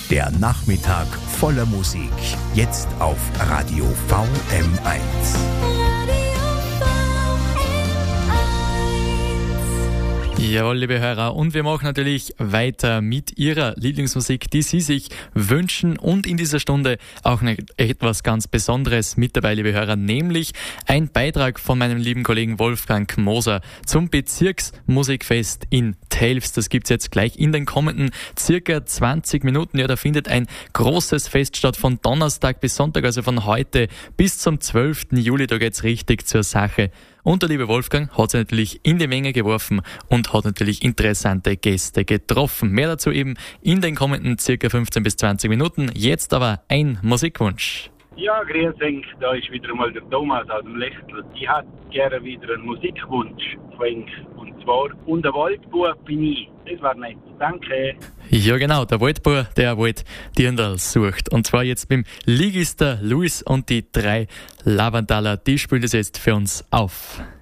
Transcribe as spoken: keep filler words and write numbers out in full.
Der Nachmittag voller Musik. Jetzt auf Radio V M eins. Jawohl, liebe Hörer, und wir machen natürlich weiter mit Ihrer Lieblingsmusik, die Sie sich wünschen, und in dieser Stunde auch noch etwas ganz Besonderes mit dabei, liebe Hörer, nämlich ein Beitrag von meinem lieben Kollegen Wolfgang Moser zum Bezirksmusikfest in Telfs. Das gibt's jetzt gleich in den kommenden circa zwanzig Minuten. Ja, da findet ein großes Fest statt von Donnerstag bis Sonntag, also von heute bis zum zwölften Juli. Da geht's richtig zur Sache. Und der liebe Wolfgang hat sich natürlich in die Menge geworfen und hat natürlich interessante Gäste getroffen. Mehr dazu eben in den kommenden circa fünfzehn bis zwanzig Minuten. Jetzt aber ein Musikwunsch. Ja, grüß euch, da ist wieder mal der Thomas aus dem Lechtel. Ich hätte gerne wieder einen Musikwunsch von euch. Und zwar, und der Waldbub bin ich. Das war nett. Danke. Ja genau, der Waldbub, der Wald Dirndl sucht. Und zwar jetzt mit dem Ligister Luis und die drei Lavandaler. Die spielen das jetzt für uns auf.